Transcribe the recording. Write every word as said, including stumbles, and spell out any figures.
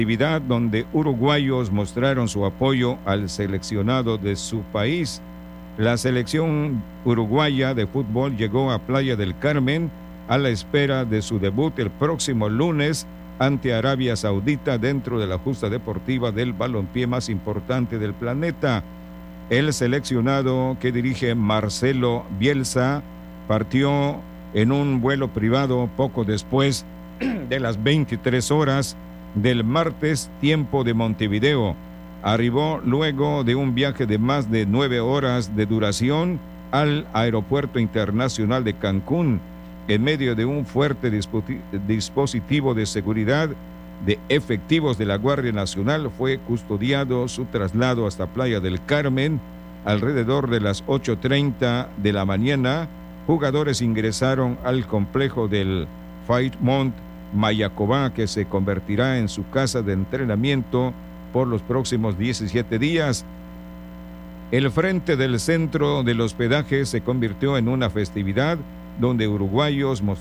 actividad donde uruguayos mostraron su apoyo al seleccionado de su país. La selección uruguaya de fútbol llegó a Playa del Carmen a la espera de su debut el próximo lunes ante Arabia Saudita dentro de la justa deportiva del balompié más importante del planeta. El seleccionado que dirige Marcelo Bielsa partió en un vuelo privado poco después de las veintitrés horas del martes, tiempo de Montevideo. Arribó luego de un viaje de más de nueve horas de duración al Aeropuerto Internacional de Cancún. En medio de un fuerte dispositivo de seguridad de efectivos de la Guardia Nacional, fue custodiado su traslado hasta Playa del Carmen. Alrededor de las ocho treinta de la mañana, jugadores ingresaron al complejo del Fairmont Mayacobá, que se convertirá en su casa de entrenamiento por los próximos diecisiete días. El frente del centro del hospedaje se convirtió en una festividad donde uruguayos mostraron